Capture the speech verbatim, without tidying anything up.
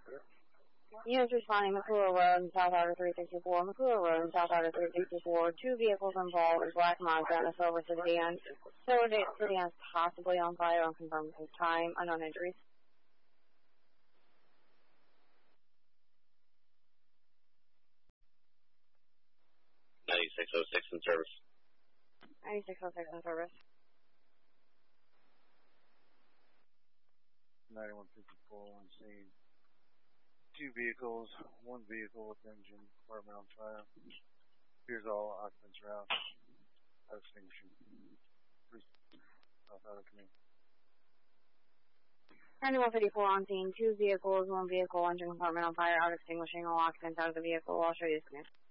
Units responding, McClure Road, South Outer three sixty-four, McClure Road, South Outer three sixty-four. Two vehicles involved, a black Mazda and a silver sedan. Silver sedan is possibly on fire, unconfirmed at this time. Unknown injuries. ninety-six oh six in service. ninety-six oh six in service. ninety-one fifty-four on scene. Two vehicles, one vehicle with engine, compartment on fire. Here's all occupants are out. Out extinguishing. South Outer Command. ninety-one fifty-four on scene. Two vehicles, one vehicle, engine compartment on fire, out extinguishing. All occupants out of the vehicle. I'll show you the command.